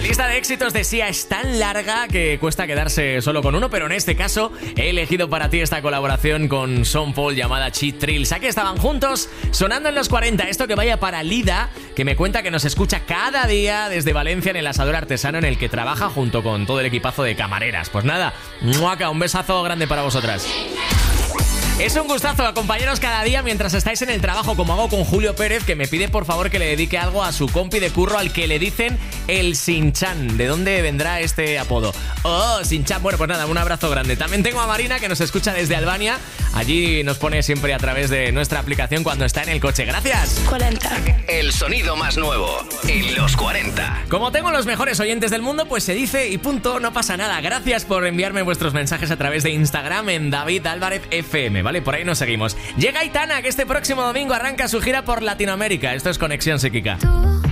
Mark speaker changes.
Speaker 1: lista de éxitos de Sia es tan larga que cuesta quedarse solo con uno, pero en este caso he elegido para ti esta colaboración con Sean Paul llamada Cheat Thrills. Aquí estaban juntos, sonando en los 40. Esto que vaya para Lida, que me cuenta que nos escucha cada día desde Valencia en el asador artesano en el que trabaja junto con todo el equipazo de camareras. Pues nada, muaca, un besazo grande para vosotras. Es un gustazo acompañaros cada día mientras estáis en el trabajo, como hago con Julio Pérez, que me pide por favor que le dedique algo a su compi de curro al que le dicen el Sinchan. ¿De dónde vendrá este apodo? Oh, Sinchan. Bueno, pues nada, un abrazo grande. También tengo a Marina, que nos escucha desde Albania. Allí nos pone siempre a través de nuestra aplicación cuando está en el coche. Gracias.
Speaker 2: 40.
Speaker 3: El sonido más nuevo en los 40.
Speaker 1: Como tengo los mejores oyentes del mundo, pues se dice y punto, no pasa nada. Gracias por enviarme vuestros mensajes a través de Instagram en David Álvarez FM, ¿vale? Por ahí nos seguimos. Llega Aitana, que este próximo domingo arranca su gira por Latinoamérica. Esto es Conexión Psíquica.
Speaker 2: Tú